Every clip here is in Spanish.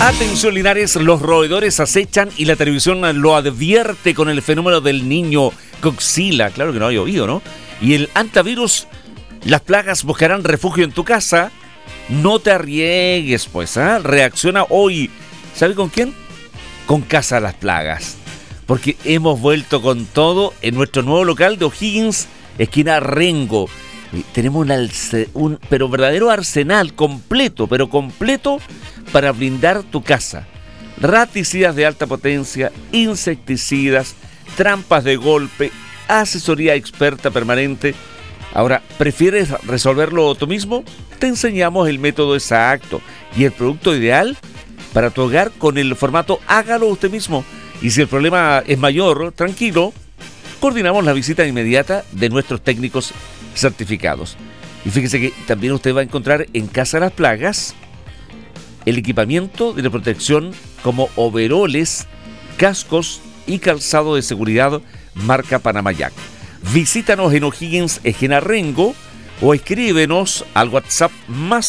Atención Linares, los roedores acechan y la televisión lo advierte con el fenómeno del niño Godzilla. Claro que no ha llovido, ¿no? Y el antivirus, las plagas buscarán refugio en tu casa. No te arriesgues, pues, ¿ah? Reacciona hoy. ¿Sabe con quién? Con Casa Las Plagas. Porque hemos vuelto con todo en nuestro nuevo local de O'Higgins, esquina Rengo. Tenemos un pero verdadero arsenal completo, pero completo para blindar tu casa. Raticidas de alta potencia, insecticidas, trampas de golpe, asesoría experta permanente. Ahora, ¿prefieres resolverlo tú mismo? Te enseñamos el método exacto y el producto ideal para tu hogar con el formato hágalo usted mismo. Y si el problema es mayor, tranquilo, coordinamos la visita inmediata de nuestros técnicos certificados. Y fíjese que también usted va a encontrar en Casa Las Plagas el equipamiento de la protección como overoles, cascos y calzado de seguridad marca Panamayac. Visítanos en O'Higgins, esquina Rengo, o escríbenos al WhatsApp más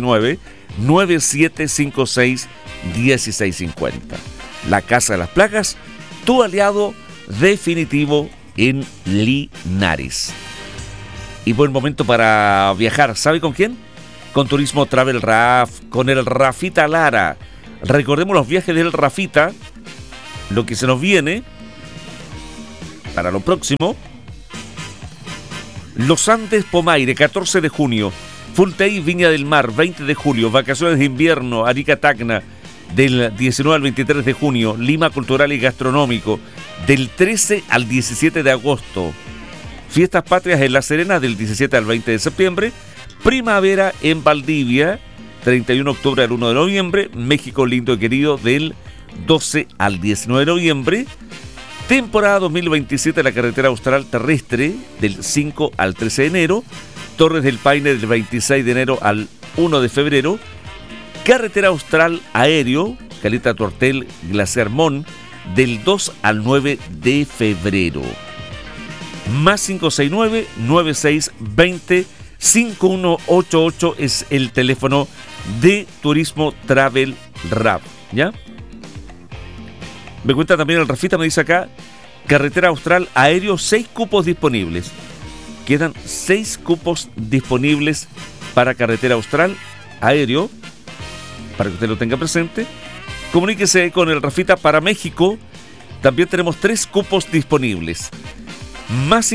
569-9756-1650. La Casa de las Plagas, tu aliado definitivo en Linares. Y buen momento para viajar. ¿Sabe con quién? Con Turismo Travel Raf, con el Rafita Lara. Recordemos los viajes del Rafita, lo que se nos viene para lo próximo. Los Andes Pomaire, 14 de junio. Fultey Viña del Mar, 20 de julio. Vacaciones de invierno, Arica Tacna, del 19 al 23 de junio. Lima Cultural y Gastronómico, del 13 al 17 de agosto. Fiestas Patrias en La Serena, del 17 al 20 de septiembre. Primavera en Valdivia, 31 de octubre al 1 de noviembre. México lindo y querido, del 12 al 19 de noviembre. Temporada 2027 de la carretera austral terrestre, del 5 al 13 de enero. Torres del Paine, del 26 de enero al 1 de febrero. Carretera austral aéreo, Caleta Tortel, Glaciar Mon, del 2 al 9 de febrero. Más 569-9620-5188 es el teléfono de Turismo Travel Rap, ¿ya? Me cuenta también el Rafita, me dice acá, carretera austral aéreo, 6 cupos disponibles. Quedan 6 cupos disponibles para carretera austral aéreo, para que usted lo tenga presente. Comuníquese con el Rafita para México. También tenemos 3 cupos disponibles. Más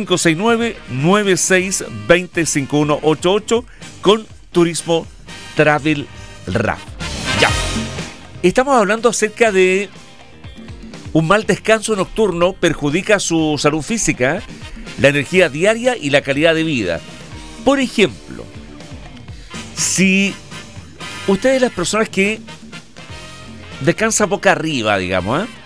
569-9620-5188 con Turismo Travel Rap. Ya. Estamos hablando acerca de un mal descanso nocturno perjudica su salud física, la energía diaria y la calidad de vida. Por ejemplo, si usted es de las personas que descansa boca arriba, digamos, ¿eh?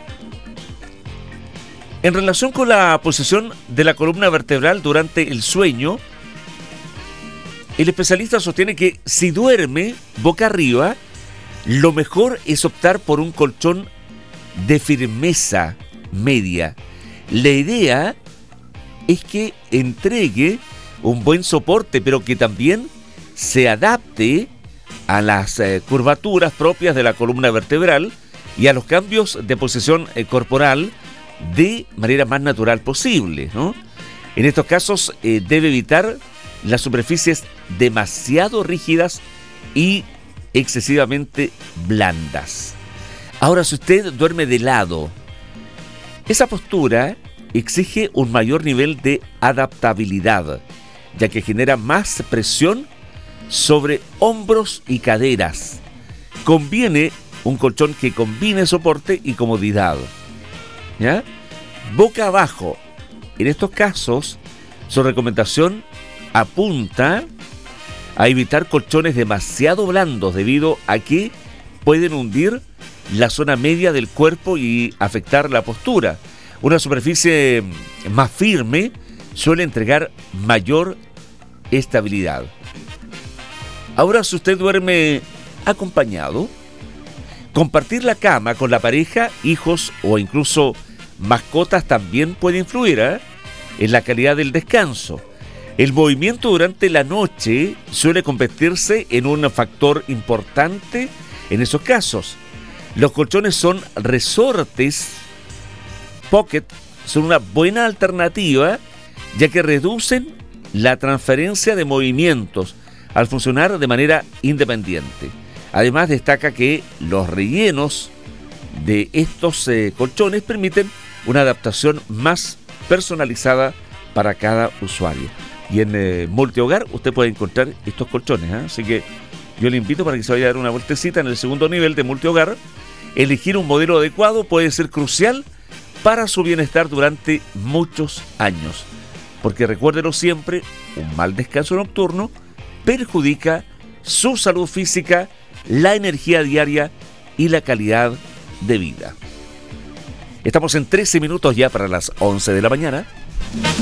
En relación con la posición de la columna vertebral durante el sueño, el especialista sostiene que si duerme boca arriba, lo mejor es optar por un colchón de firmeza media. La idea es que entregue un buen soporte, pero que también se adapte a las curvaturas propias de la columna vertebral y a los cambios de posición corporal de manera más natural posible, ¿no? En estos casos debe evitar las superficies demasiado rígidas y excesivamente blandas. Ahora, si usted duerme de lado, esa postura exige un mayor nivel de adaptabilidad, ya que genera más presión sobre hombros y caderas. Conviene un colchón que combine soporte y comodidad, ¿ya? Boca abajo. En estos casos, su recomendación apunta a evitar colchones demasiado blandos debido a que pueden hundir la zona media del cuerpo y afectar la postura. Una superficie más firme suele entregar mayor estabilidad. Ahora, si usted duerme acompañado, compartir la cama con la pareja, hijos o incluso mascotas también puede influir en la calidad del descanso. El movimiento durante la noche suele convertirse en un factor importante En esos casos, los colchones son resortes pocket, son una buena alternativa ya que reducen la transferencia de movimientos al funcionar de manera independiente. Además, destaca que los rellenos de estos colchones permiten una adaptación más personalizada para cada usuario. Y en Multihogar usted puede encontrar estos colchones, así que yo le invito para que se vaya a dar una vueltecita en el segundo nivel de Multihogar. Elegir un modelo adecuado puede ser crucial para su bienestar durante muchos años, porque recuérdelo siempre, un mal descanso nocturno perjudica su salud física, la energía diaria y la calidad de vida. Estamos en 13 minutos ya para las 11 de la mañana.